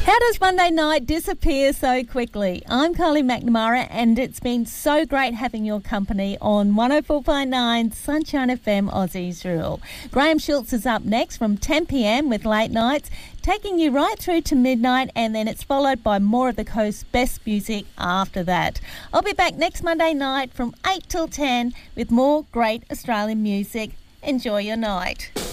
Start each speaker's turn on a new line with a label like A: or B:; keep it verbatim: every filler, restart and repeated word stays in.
A: How does Monday night disappear so quickly? I'm Kylie McNamara, and it's been so great having your company on one oh four point nine Sunshine F M Aussies Rule. Graham Schultz is up next from ten p.m. with Late Nights, taking you right through to midnight, and then it's followed by more of the coast's best music after that. I'll be back next Monday night from eight till ten with more great Australian music. Enjoy your night.